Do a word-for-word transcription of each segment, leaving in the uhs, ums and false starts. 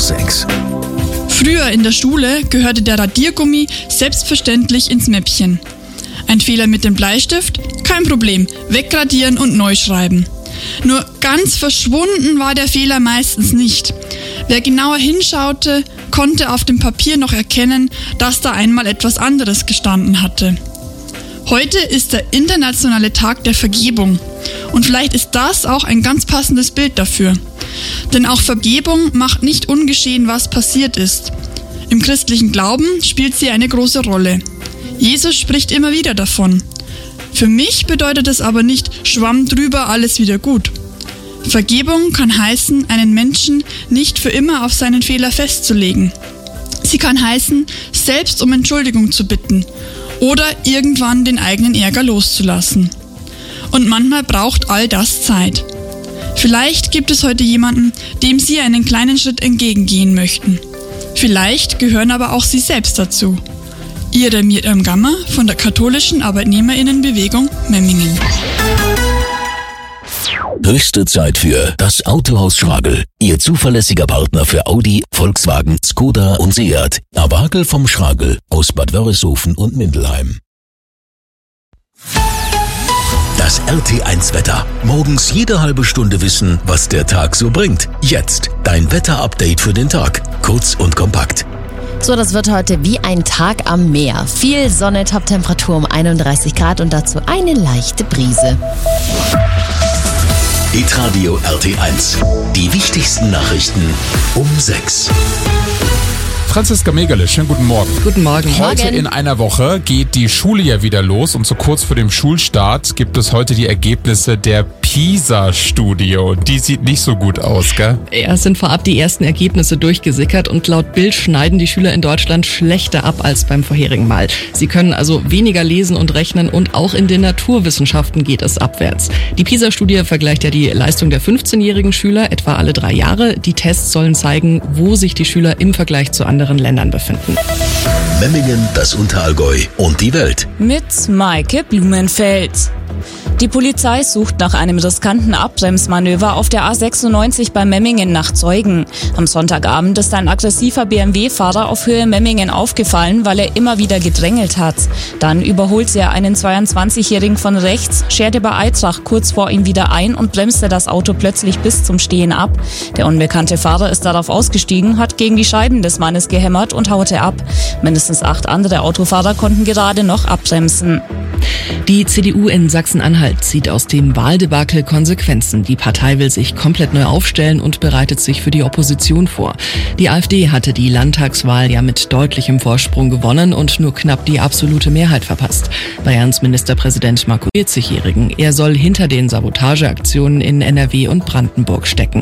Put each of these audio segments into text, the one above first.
sechs. Früher in der Schule gehörte der Radiergummi selbstverständlich ins Mäppchen. Ein Fehler mit dem Bleistift? Kein Problem, wegradieren und neu schreiben. Nur ganz verschwunden war der Fehler meistens nicht. Wer genauer hinschaute, konnte auf dem Papier noch erkennen, dass da einmal etwas anderes gestanden hatte. Heute ist der internationale Tag der Vergebung und vielleicht ist das auch ein ganz passendes Bild dafür. Denn auch Vergebung macht nicht ungeschehen, was passiert ist. Im christlichen Glauben spielt sie eine große Rolle. Jesus spricht immer wieder davon. Für mich bedeutet es aber nicht, Schwamm drüber, alles wieder gut. Vergebung kann heißen, einen Menschen nicht für immer auf seinen Fehler festzulegen. Sie kann heißen, selbst um Entschuldigung zu bitten oder irgendwann den eigenen Ärger loszulassen. Und manchmal braucht all das Zeit. Vielleicht gibt es heute jemanden, dem Sie einen kleinen Schritt entgegengehen möchten. Vielleicht gehören aber auch Sie selbst dazu. Ihre Miriam Gammer von der katholischen Arbeitnehmerinnenbewegung Memmingen. Höchste Zeit für das Autohaus Schragel. Ihr zuverlässiger Partner für Audi, Volkswagen, Skoda und Seat. Abakel vom Schragel aus Bad Wörishofen und Mindelheim. Das R T eins Wetter. Morgens jede halbe Stunde wissen, was der Tag so bringt. Jetzt dein Wetter-Update für den Tag. Kurz und kompakt. So, das wird heute wie ein Tag am Meer. Viel Sonne, Top-Temperatur um einunddreißig Grad und dazu eine leichte Brise. Hitradio R T eins. Die wichtigsten Nachrichten um sechs. Franziska Megerle, schönen guten Morgen. Guten Morgen. Heute Morgen. in einer Woche geht die Schule ja wieder los und so kurz vor dem Schulstart gibt es heute die Ergebnisse der PISA-Studie. Die sieht nicht so gut aus, gell? Ja, es sind vorab die ersten Ergebnisse durchgesickert und laut Bild schneiden die Schüler in Deutschland schlechter ab als beim vorherigen Mal. Sie können also weniger lesen und rechnen und auch in den Naturwissenschaften geht es abwärts. Die PISA-Studie vergleicht ja die Leistung der fünfzehnjährigen Schüler etwa alle drei Jahre. Die Tests sollen zeigen, wo sich die Schüler im Vergleich zu anderen Ländern befinden. Memmingen, das Unterallgäu und die Welt. Mit Maike Blumenfeld. Die Polizei sucht nach einem riskanten Abbremsmanöver auf der A sechsundneunzig bei Memmingen nach Zeugen. Am Sonntagabend ist ein aggressiver B M W-Fahrer auf Höhe Memmingen aufgefallen, weil er immer wieder gedrängelt hat. Dann überholte er einen zweiundzwanzigjährigen von rechts, scherte bei Eitrach kurz vor ihm wieder ein und bremste das Auto plötzlich bis zum Stehen ab. Der unbekannte Fahrer ist darauf ausgestiegen, hat gegen die Scheiben des Mannes gehämmert und haute ab. Mindestens acht andere Autofahrer konnten gerade noch abbremsen. Die C D U in Sachsen-Anhalt zieht aus dem Wahldebakel Konsequenzen. Die Partei will sich komplett neu aufstellen und bereitet sich für die Opposition vor. Die AfD hatte die Landtagswahl ja mit deutlichem Vorsprung gewonnen und nur knapp die absolute Mehrheit verpasst. Bayerns Ministerpräsident Marco vierzigjährigen. Er soll hinter den Sabotageaktionen in N R W und Brandenburg stecken.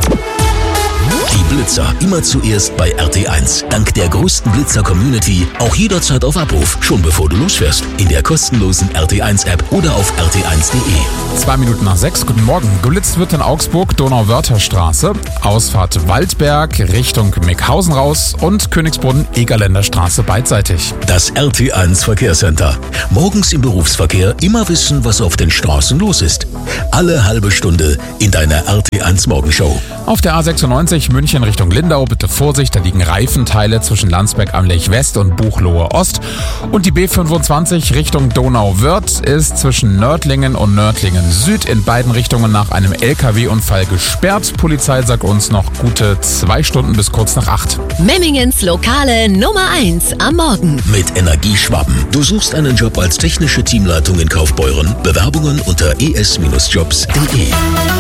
Die Blitzer immer zuerst bei R T eins. Dank der größten Blitzer-Community auch jederzeit auf Abruf, schon bevor du losfährst. In der kostenlosen R T eins App oder auf r t eins punkt de. Zwei Minuten nach sechs, guten Morgen. Geblitzt wird in Augsburg Donauwörtherstraße, Ausfahrt Waldberg Richtung Meckhausen raus und Königsbrunn-Egerländer Straße beidseitig. Das R T eins Verkehrscenter. Morgens im Berufsverkehr immer wissen, was auf den Straßen los ist. Alle halbe Stunde in deiner R T eins Morgenshow. Auf der A sechsundneunzig München Richtung Lindau, bitte Vorsicht, da liegen Reifenteile zwischen Landsberg am Lech West und Buchloe Ost. Und die B fünfundzwanzig Richtung Donauwörth ist zwischen Nördlingen und Nördlingen Süd in beiden Richtungen nach einem L K W-Unfall gesperrt. Polizei sagt uns noch gute zwei Stunden bis kurz nach acht. Memmingens lokale Nummer eins am Morgen. Mit Energie Schwaben. Du suchst einen Job als technische Teamleitung in Kaufbeuren. Bewerbungen unter e s jobs punkt de.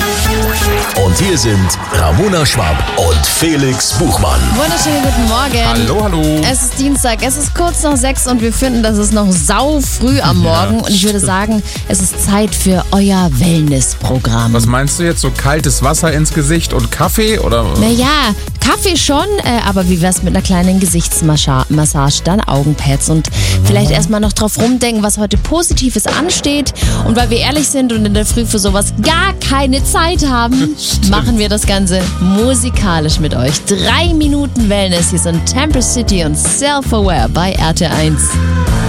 Und hier sind Ramona Schwab und Felix Buchmann. Wunderschönen guten Morgen. Hallo, hallo. Es ist Dienstag, es ist kurz nach sechs und wir finden, das ist noch sau früh am Morgen. Ja, und ich würde sagen, es ist Zeit für euer Wellnessprogramm. Was meinst du jetzt, so kaltes Wasser ins Gesicht und Kaffee oder? Naja, Kaffee schon, äh, aber wie wär's mit einer kleinen Gesichtsmassage, dann Augenpads und vielleicht erstmal noch drauf rumdenken, was heute Positives ansteht. Und weil wir ehrlich sind und in der Früh für sowas gar keine Zeit haben, machen wir das Ganze musikalisch mit euch. Drei Minuten Wellness, hier sind Temple City und Self-Aware bei R T eins.